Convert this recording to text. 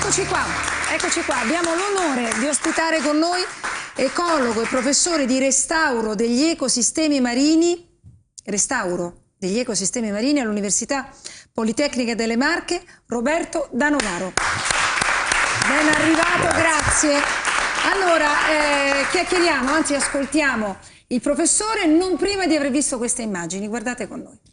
Eccoci qua, abbiamo l'onore di ospitare con noi ecologo e professore di restauro degli ecosistemi marini all'Università Politecnica delle Marche, Roberto Danovaro. Ben arrivato, grazie. Allora, chiacchieriamo, anzi ascoltiamo il professore non prima di aver visto queste immagini, guardate con noi.